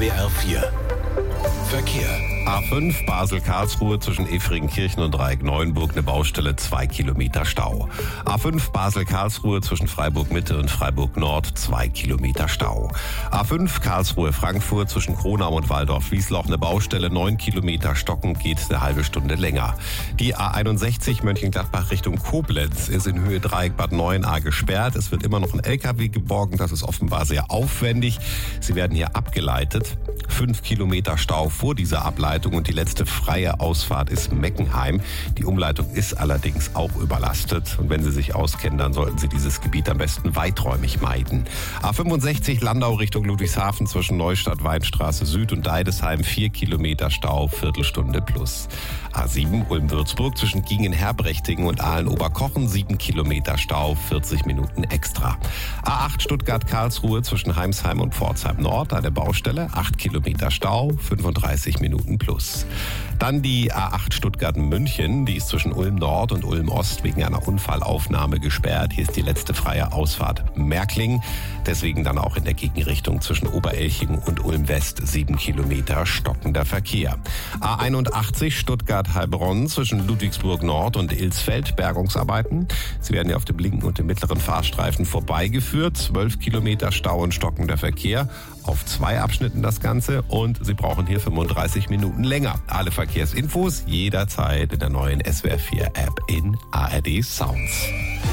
SWR 4 Verkehr. A5 Basel-Karlsruhe zwischen Efringenkirchen und Dreieck-Neuenburg eine Baustelle, 2 Kilometer Stau. A5 Basel-Karlsruhe zwischen Freiburg-Mitte und Freiburg-Nord, 2 Kilometer Stau. A5 Karlsruhe-Frankfurt zwischen Kronau und Waldorf-Wiesloch eine Baustelle, 9 Kilometer Stocken, geht eine halbe Stunde länger. Die A61 Mönchengladbach Richtung Koblenz ist in Höhe Dreieck-Bad Neuenahr gesperrt. Es wird immer noch ein LKW geborgen, das ist offenbar sehr aufwendig. Sie werden hier abgeleitet. 5 Kilometer Stau vor dieser Ableitung und die letzte freie Ausfahrt ist Meckenheim. Die Umleitung ist allerdings auch überlastet und wenn Sie sich auskennen, dann sollten Sie dieses Gebiet am besten weiträumig meiden. A65 Landau Richtung Ludwigshafen zwischen Neustadt, Weinstraße Süd und Deidesheim, 4 Kilometer Stau, Viertelstunde plus. A7 Ulm-Würzburg zwischen Giengen-Herbrechtingen und Aalen-Oberkochen, 7 Kilometer Stau, 40 Minuten extra. A8 Stuttgart-Karlsruhe zwischen Heimsheim und Pforzheim Nord, eine Baustelle, 8 Kilometer Stau, 35 Minuten plus. Dann die A8 Stuttgart-München, die ist zwischen Ulm Nord und Ulm Ost wegen einer Unfallaufnahme gesperrt. Hier ist die letzte freie Ausfahrt Märkling. Deswegen dann auch in der Gegenrichtung zwischen Oberelching und Ulm West 7 Kilometer stockender Verkehr. A81 Stuttgart-Heilbronn zwischen Ludwigsburg Nord und Ilsfeld, Bergungsarbeiten. Sie werden hier auf dem linken und dem mittleren Fahrstreifen vorbeigeführt. 12 Kilometer Stau und stockender Verkehr. Auf 2 Abschnitten das Ganze und Sie brauchen hier 35 Minuten länger. Alle Verkehrsinfos jederzeit in der neuen SWR 4 App in ARD Sounds.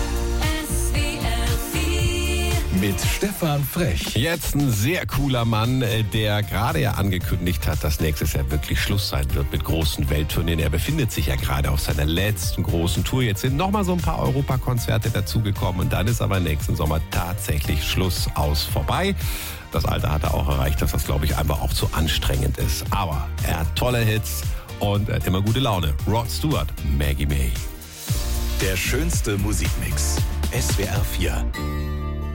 Mit Stefan Frech. Jetzt ein sehr cooler Mann, der gerade ja angekündigt hat, dass nächstes Jahr wirklich Schluss sein wird mit großen Welttourneen. Er befindet sich ja gerade auf seiner letzten großen Tour. Jetzt sind nochmal so ein paar Europakonzerte dazugekommen und dann ist aber nächsten Sommer tatsächlich Schluss aus vorbei. Das Alter hat er auch erreicht, dass das, glaube ich, einfach auch zu anstrengend ist. Aber er hat tolle Hits und er hat immer gute Laune. Rod Stewart, Maggie May. Der schönste Musikmix. SWR 4.